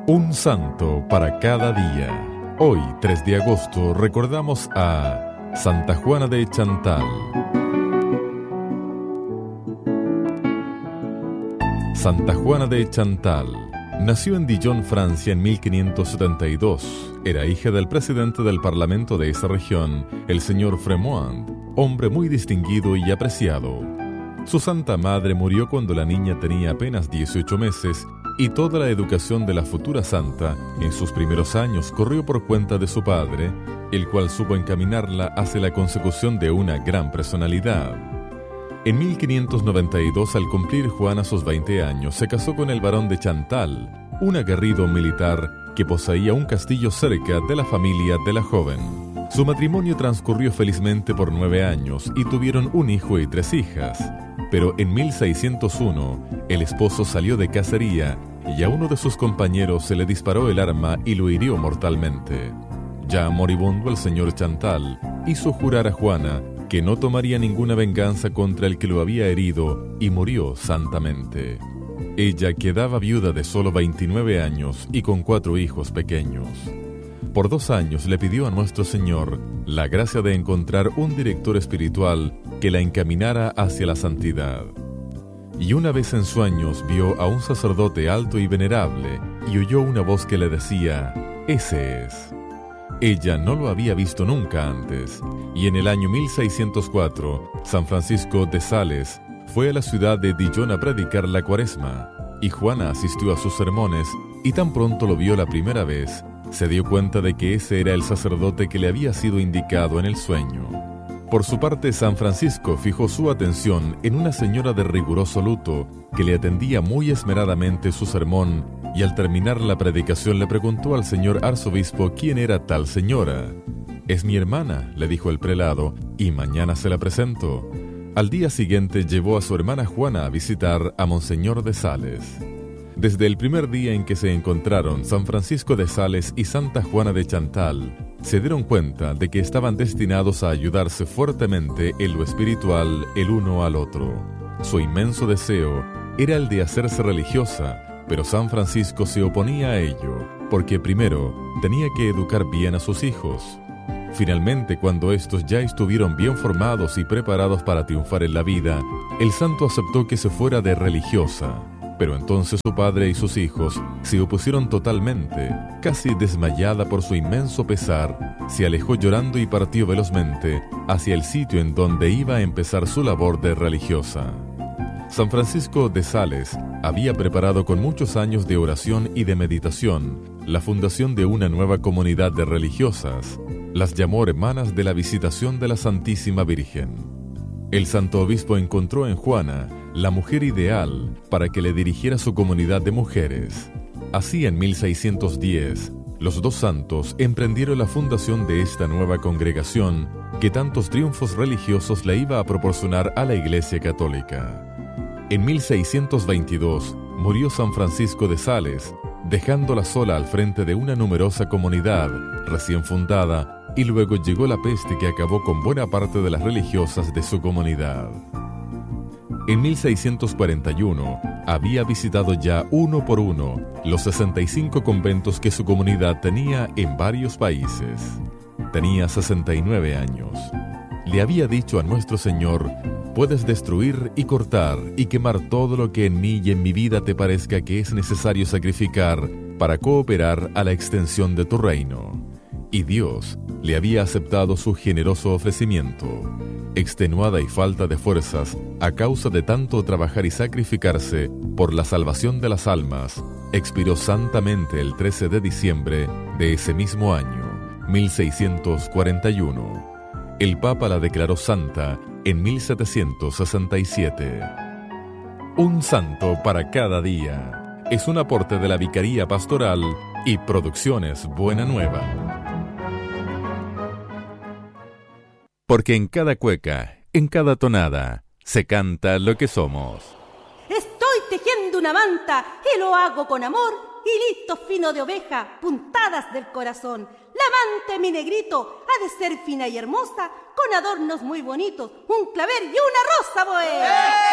Un santo para cada día. Hoy, 3 de agosto, recordamos a Santa Juana de Chantal. Santa Juana de Chantal nació en Dijon, Francia, en 1572. Era hija del presidente del parlamento de esa región, el señor Fremont, hombre muy distinguido y apreciado. Su santa madre murió cuando la niña tenía apenas 18 meses y toda la educación de la futura santa en sus primeros años corrió por cuenta de su padre, el cual supo encaminarla hacia la consecución de una gran personalidad. En 1592, al cumplir Juana sus 20 años, se casó con el barón de Chantal, un aguerrido militar que poseía un castillo cerca de la familia de la joven. Su matrimonio transcurrió felizmente por 9 años y tuvieron un hijo y 3 hijas. Pero en 1601, el esposo salió de cacería y a uno de sus compañeros se le disparó el arma y lo hirió mortalmente. Ya moribundo, el señor Chantal hizo jurar a Juana que no tomaría ninguna venganza contra el que lo había herido y murió santamente. Ella quedaba viuda de solo 29 años y con 4 hijos pequeños. Por 2 años le pidió a nuestro Señor la gracia de encontrar un director espiritual que la encaminara hacia la santidad. Y una vez en sueños vio a un sacerdote alto y venerable y oyó una voz que le decía: «Ese es». Ella no lo había visto nunca antes, y en el año 1604, San Francisco de Sales fue a la ciudad de Dijon a predicar la Cuaresma, y Juana asistió a sus sermones, y tan pronto lo vio la primera vez, se dio cuenta de que ese era el sacerdote que le había sido indicado en el sueño. Por su parte, San Francisco fijó su atención en una señora de riguroso luto que le atendía muy esmeradamente su sermón, y al terminar la predicación le preguntó al señor arzobispo quién era tal señora. «Es mi hermana», le dijo el prelado, «y mañana se la presento». Al día siguiente llevó a su hermana Juana a visitar a Monseñor de Sales. Desde el primer día en que se encontraron, San Francisco de Sales y Santa Juana de Chantal se dieron cuenta de que estaban destinados a ayudarse fuertemente en lo espiritual el uno al otro. Su inmenso deseo era el de hacerse religiosa, pero San Francisco se oponía a ello, porque primero tenía que educar bien a sus hijos. Finalmente, cuando estos ya estuvieron bien formados y preparados para triunfar en la vida, el santo aceptó que se fuera de religiosa. Pero entonces su padre y sus hijos se opusieron totalmente. Casi desmayada por su inmenso pesar, se alejó llorando y partió velozmente hacia el sitio en donde iba a empezar su labor de religiosa. San Francisco de Sales había preparado con muchos años de oración y de meditación la fundación de una nueva comunidad de religiosas. Las llamó Hermanas de la Visitación de la Santísima Virgen. El santo obispo encontró en Juana la mujer ideal para que le dirigiera su comunidad de mujeres. Así, en 1610, los 2 santos emprendieron la fundación de esta nueva congregación que tantos triunfos religiosos le iba a proporcionar a la Iglesia Católica. En 1622 murió San Francisco de Sales, dejándola sola al frente de una numerosa comunidad recién fundada, y luego llegó la peste que acabó con buena parte de las religiosas de su comunidad. En 1641 había visitado ya uno por uno los 65 conventos que su comunidad tenía en varios países. Tenía 69 años. Le había dicho a nuestro Señor: «Puedes destruir y cortar y quemar todo lo que en mí y en mi vida te parezca que es necesario sacrificar para cooperar a la extensión de tu reino». Y Dios le había aceptado su generoso ofrecimiento. Extenuada y falta de fuerzas a causa de tanto trabajar y sacrificarse por la salvación de las almas, expiró santamente el 13 de diciembre de ese mismo año, 1641. El Papa la declaró santa en 1767. Un santo para cada día es un aporte de la Vicaría Pastoral y Producciones Buena Nueva. Porque en cada cueca, en cada tonada, se canta lo que somos. Estoy tejiendo una manta y lo hago con amor y listo fino de oveja, puntadas del corazón. La manta, mi negrito, ha de ser fina y hermosa, con adornos muy bonitos, un clavel y una rosa, boe.